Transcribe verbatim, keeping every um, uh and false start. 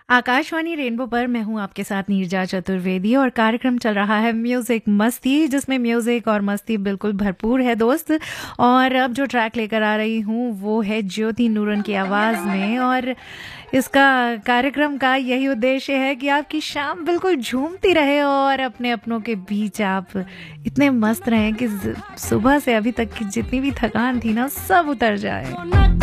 Akashvani rainbow पर मैं हूं आपके साथ नीरजा चतुर्वेदी और कार्यक्रम चल रहा है म्यूजिक मस्ती, जिसमें म्यूजिक और मस्ती बिल्कुल भरपूर है दोस्त। और अब जो ट्रैक लेकर आ रही हूं वो है ज्योति नूरन की आवाज़ में, और इसका कार्यक्रम का यही उद्देश्य है कि आपकी शाम बिल्कुल झूमती रहे और अपने अपनों के बीच आप इतने मस्त रहें कि सुबह से अभी तक की जितनी भी थकान थी ना, सब उतर जाए।